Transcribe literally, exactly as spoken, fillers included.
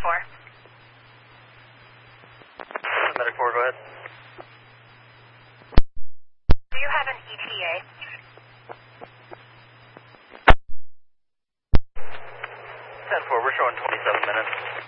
four. Medic four, go ahead. Do you have an E T A? ten four, we're showing twenty-seven minutes.